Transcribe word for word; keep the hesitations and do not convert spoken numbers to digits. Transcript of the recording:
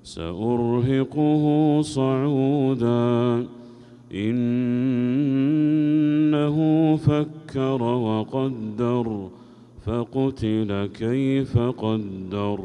سأرهقه صعودا إنه فكر وقدر فقتل كيف قدر